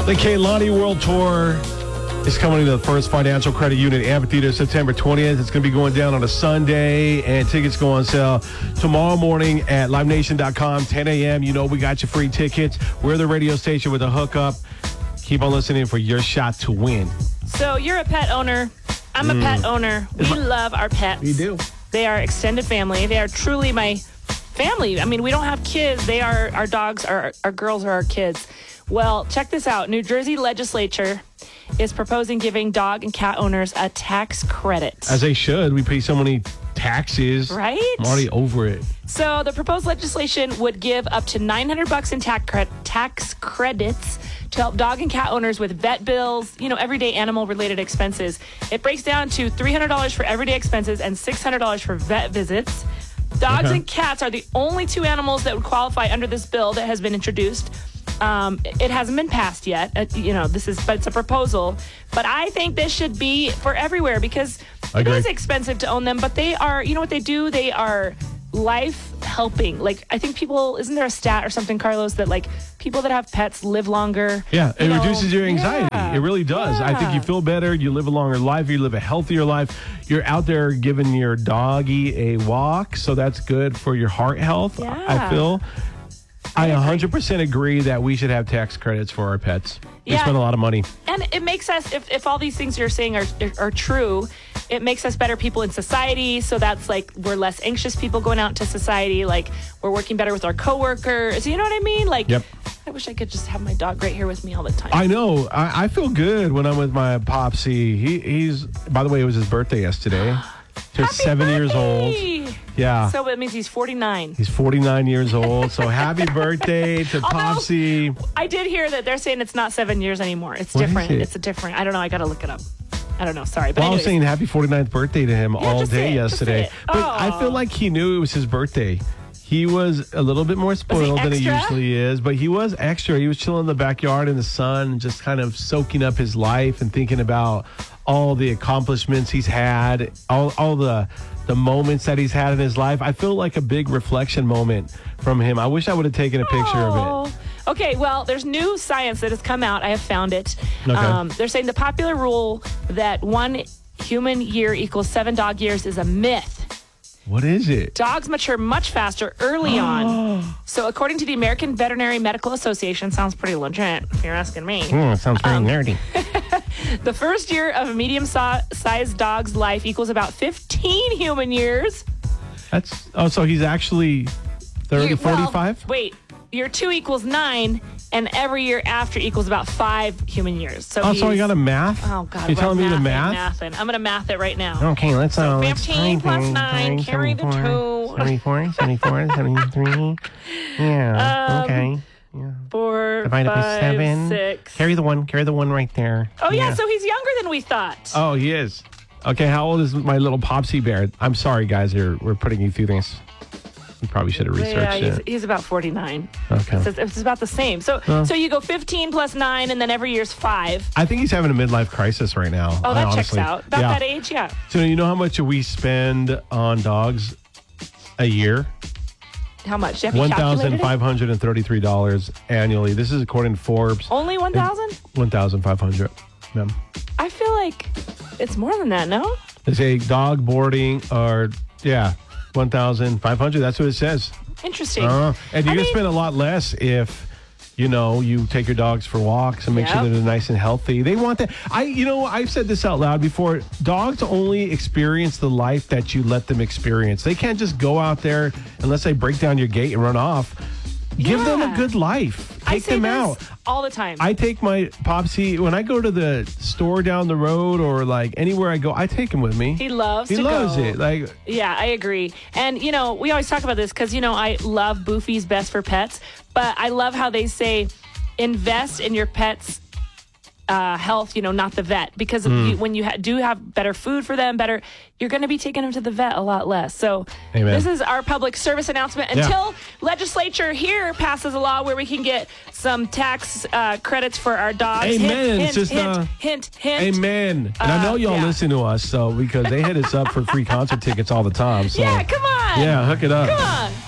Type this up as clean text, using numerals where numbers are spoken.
The Kehlani World Tour is coming to the First Financial Credit Union Amphitheater September 20th. It's going to be going down on a Sunday, and tickets go on sale tomorrow morning at livenation.com, 10 a.m. You know we got you free tickets. We're the radio station with a hookup. Keep on listening for your shot to win. So you're a pet owner. I'm a pet owner. We love our pets. We do. They are extended family. They are truly my family. I mean, we don't have kids. They are our dogs, our girls are our kids. Well, check this out. New Jersey legislature is proposing giving dog and cat owners a tax credit. As they should. We pay so many taxes. Right? I'm already over it. So the proposed legislation would give up to $900 in tax credits to help dog and cat owners with vet bills, everyday animal-related expenses. It breaks down to $300 for everyday expenses and $600 for vet visits. Dogs and cats are the only two animals that would qualify under this bill that has been introduced. It hasn't been passed yet. But it's a proposal. But I think this should be for everywhere because it is expensive to own them. But they are, you know what they do? They are life helping. Like, I think isn't there a stat or something, Carlos, that like people that have pets live longer? Yeah, it reduces your anxiety. Yeah, it really does. I think you feel better. You live a longer life. You live a healthier life. You're out there giving your doggy a walk. So that's good for your heart health, Yeah. I feel. I 100% agree that we should have tax credits for our pets. They spend a lot of money. And it makes us, if all these things you're saying are true, it makes us better people in society. So that's like we're less anxious people going out to society. Like we're working better with our coworkers. You know what I mean? Like, I wish I could just have my dog right here with me all the time. I know. I feel good when I'm with my Popsy. He's, by the way, it was his birthday yesterday. Turned 7 years old. Yeah. So it means he's 49. He's 49 years old. So happy birthday to Popsy. I did hear that they're saying it's not 7 years anymore. It's different. It's a different. I don't know. I got to look it up. I don't know. Sorry. But I was saying happy 49th birthday to him all day yesterday. But I feel like he knew it was his birthday. He was a little bit more spoiled than he usually is, but he was extra. He was chilling in the backyard in the sun, just kind of soaking up his life and thinking about all the accomplishments he's had, all the moments that he's had in his life. I feel like a big reflection moment from him. I wish I would have taken a picture of it. Okay, well, there's new science that has come out. I have found it. Okay. They're saying the popular rule that 1 human year equals 7 dog years is a myth. What is it? Dogs mature much faster early on. So according to the American Veterinary Medical Association, sounds pretty legit if you're asking me. It sounds very nerdy. The first year of a medium-sized dog's life equals about 15 human years. So he's actually 30, 45? Wait, year 2 equals 9, and every year after equals about 5 human years. So he got a math? Oh, God. You're telling me the math? I'm going to math it right now. Okay, let's... So 15 plus 9, carry the 2. 74, 73. Yeah, okay. Yeah. 4, Divided by 5, 7. 6. Carry the one right there. Oh, yeah, so he's younger than we thought. Oh, he is. Okay, how old is my little Popsy bear? I'm sorry, guys. We're putting you through this. You probably should have researched it. He's about 49. Okay. It's about the same. So you go 15 plus 9, and then every year's 5. I think he's having a midlife crisis right now. Oh, that honestly. checks out. About that age, yeah. So you know how much we spend on dogs a year? How much? Have you calculated it? $1,533 annually. This is according to Forbes. Only 1,000? 1,500. Yeah. I feel like it's more than that, no? They say dog boarding or 1,500. That's what it says. Interesting. And you're going to spend a lot less if, you take your dogs for walks and make sure that they're nice and healthy. They want that. I've said this out loud before. Dogs only experience the life that you let them experience. They can't just go out there unless they break down your gate and run off. Give them a good life. Take them out. All the time. I take my Popsy when I go to the store down the road or like anywhere I go. I take him with me. He loves it. Yeah, I agree. And we always talk about this because I love Boofy's Best for Pets, but I love how they say invest in your pet's health, not the vet, because when you do have better food for them, you're going to be taking them to the vet a lot less. So This is our public service announcement until legislature here passes a law where we can get some tax credits for our dogs. Amen. Hint. Amen. And I know y'all listen to us, because they hit us up for free concert tickets all the time. So yeah, come on. Yeah, hook it up. Come on.